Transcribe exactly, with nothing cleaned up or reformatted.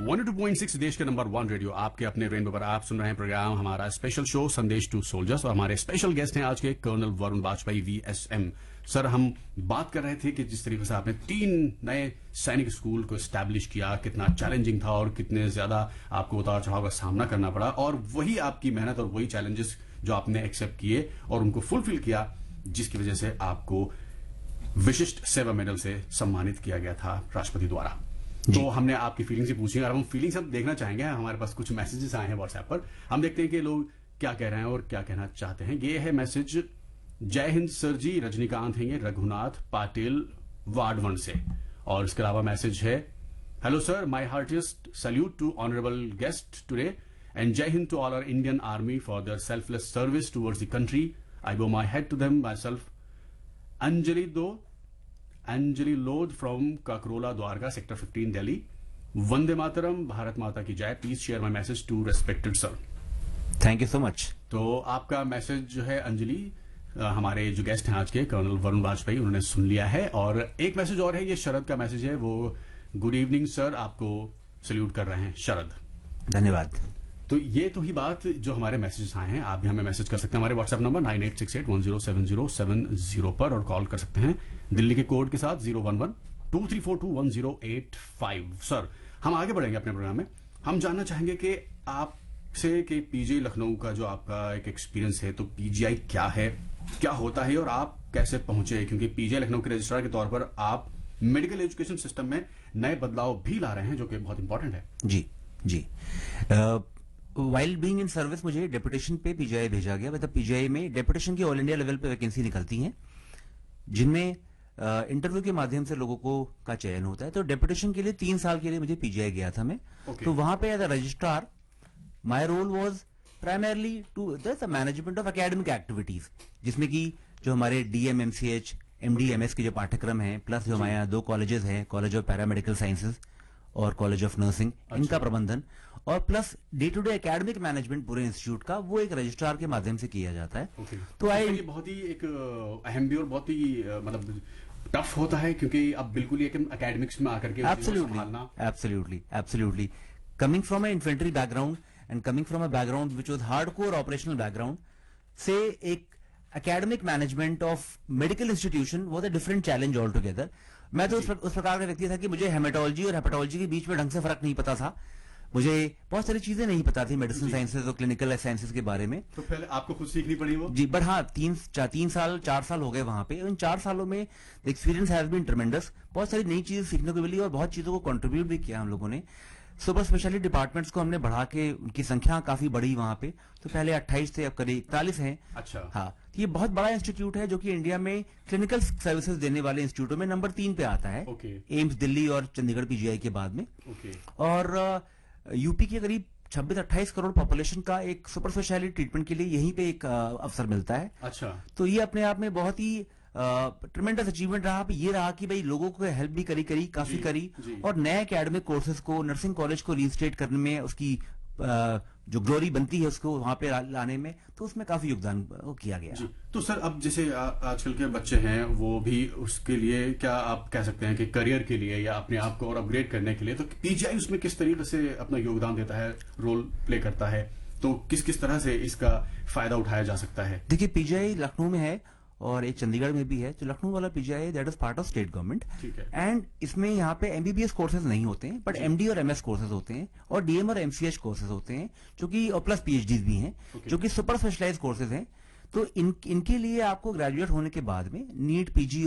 One two point six देश के number one radio आपके अपने रेनबो पर आप सुन रहे हैं प्रोग्राम हमारा स्पेशल शो संदेश टू सोल्जर्स और हमारे स्पेशल गेस्ट हैं आज के colonel Varun Vajpayee VSM. Sir, हम बात कर रहे थे कि जिस तरीके से आपने तीन नए सैनिक स्कूल को एस्टैब्लिश किया, कितना चैलेंजिंग था और कितने ज्यादा आपको उतार चढ़ाव का सामना करना पड़ा, और वही आपकी मेहनत और वही चैलेंजेस जो आपने एक्सेप्ट किए और उनको फुलफिल किया, जिसकी वजह से आपको विशिष्ट सेवा मेडल से सम्मानित किया गया था राष्ट्रपति द्वारा। तो हमने आपकी फीलिंग्स पूछी और हम फीलिंग्स हम देखना चाहेंगे। हमारे पास कुछ मैसेजेस आए हैं व्हाट्सएप पर, हम देखते हैं कि लोग क्या कह रहे हैं और क्या कहना चाहते हैं। ये है मैसेज, जय हिंद सर जी, रजनीकांत हैं ये, रघुनाथ पाटिल वार्ड वन से। और इसके अलावा मैसेज है, hello sir, my heartiest salute to honourable guest today and जय Hind to all our Indian army for their selfless service towards the country. आई बो my head to them my self. Anjali दो अंजलि लोध from Kakrola Dwarka sector fifteen Delhi. Vande Mataram, Bharat माता की जय। Please share my message to respected sir. Thank you so much. तो आपका message जो है अंजलि, हमारे जो गेस्ट हैं आज के कर्नल वरुण वाजपेयी, उन्होंने सुन लिया है। और एक मैसेज और है, ये शरद का मैसेज है, वो गुड इवनिंग सर, आपको सल्यूट कर रहे हैं शरद। धन्यवाद। तो ये तो ही बात जो हमारे मैसेजेस आए हैं, आप भी हमें मैसेज कर सकते हैं हमारे WhatsApp number nine eight six eight one zero seven zero seven zero पर, और कॉल कर सकते हैं दिल्ली के कोड के साथ zero one one two three four to one zero eight five. Sir, हम आगे बढ़ेंगे अपने प्रोग्राम में। हम जानना चाहेंगे कि आपसे कि पीजीआई लखनऊ का जो आपका एक एक्सपीरियंस है, तो पीजीआई क्या है, क्या होता है और आप कैसे पहुंचे, क्योंकि पीजीआई लखनऊ के रजिस्ट्रार के तौर पर आप मेडिकल एजुकेशन सिस्टम में नए बदलाव भी ला रहे हैं, जो कि बहुत इंपॉर्टेंट है। जी जी। वाइल बीइंग इन सर्विस मुझे डेपुटेशन पे पीजीआई भेजा गया। मतलब पीजीआई में डेपुटेशन की ऑल इंडिया लेवल पे वैकेंसी निकलती हैं, जिनमें इंटरव्यू के माध्यम से लोगों को का चयन होता है। तो डेपुटेशन के लिए तीन साल के लिए मुझे पीजीआई गया था मैं। okay. तो वहां पे as a registrar my role was primarily to the management of academic activities, जिसमें कि जो हमारे डीएम एमसीएच एमडी एमएस के जो पाठ्यक्रम हैं, प्लस जो हमारे यहाँ दो कॉलेजेस हैं, कॉलेज ऑफ पैरामेडिकल साइंसेज और कॉलेज ऑफ नर्सिंग, इनका प्रबंधन, और plus day to day academic management पूरे इंस्टीट्यूट का, वो एक रजिस्ट्रार के माध्यम से किया जाता है। okay. तो आई ये बहुत ही एक अहम भी और बहुत ही मतलब टफ होता है, क्योंकि अब बिल्कुल एक एकेडमिक्स में आकर के absolutely absolutely absolutely coming from A infantry background and coming from a background which was hardcore operational background से, एक academic management of medical institution was a different challenge all together. मैं तो उस, उस प्रकार का व्यक्ति था कि मुझे हेमेटोलॉजी और हेपेटोलॉजी के बीच में ढंग से फर्क नहीं पता था। मुझे बहुत सारी चीजें नहीं पता थी मेडिसिन साइंसेज और क्लिनिकल साइंसेज के बारे में। तो पहले आपको खुद सीखनी पड़ी वो? जी, बट हाँ, तीन चा, तीन साल चार साल हो गए वहां पे। इन चार सालों में एक्सपीरियंस हैज बीन ट्रेमेंडस। बहुत सारी नई चीजें सीखने को मिली और बहुत चीजों को कंट्रीब्यूट भी किया हम लोगों ने। सुपर स्पेशलिटी डिपार्टमेंट्स को हमने बढ़ा के, उनकी संख्या काफी बढ़ी वहां पे। तो पहले अट्ठाईस थे, अब करीब इकतालीस हैं। अच्छा। हाँ, ये बहुत बड़ा इंस्टीट्यूट है जो कि इंडिया में क्लिनिकल सर्विसेज देने वाले इंस्टीट्यूटों में नंबर तीन पे आता है। okay. एम्स दिल्ली और चंडीगढ़ पीजीआई के बाद में। okay. और यूपी के करीब छब्बीस अट्ठाईस करोड़ पॉपुलेशन का एक सुपर स्पेशलिटी ट्रीटमेंट के लिए यहीं पे एक अवसर मिलता है। अच्छा। तो ये अपने आप में बहुत ही ट्रेमेंडस अचीवमेंट रहा। ये रहा कि भाई लोगों को हेल्प भी करी करी काफी जी, करी जी. और नए एकेडमिक कोर्सेज को, नर्सिंग कॉलेज को रीस्टेट करने में, उसकी आ, जो ग्लोरी बनती है उसको वहां पे लाने में, तो उसमें काफी योगदान किया गया। जी। तो सर, अब जैसे आ, आजकल के बच्चे हैं, वो भी उसके लिए क्या आप कह सकते हैं कि करियर के लिए या अपने आप को और अपग्रेड करने के लिए, तो पीजीआई उसमें किस तरीके से अपना योगदान देता है, रोल प्ले करता है, तो किस किस तरह से इसका फायदा उठाया जा सकता है? देखिए, पीजीआई लखनऊ में है और एक चंडीगढ़ में भी है। जो लखनऊ वाला PGI that is part of state government, and इसमें यहाँ पे एमबीबीएस कोर्सेज नहीं होते हैं, बट एमडी और एमएस कोर्सेज होते हैं, और डीएम और एमसीएच कोर्सेज होते हैं, जो कि और प्लस पीएचडी भी हैं, जो कि सुपर स्पेशलाइज्ड कोर्सेज हैं। तो इन, इनके लिए आपको ग्रेजुएट होने के बाद में नीट, पीजी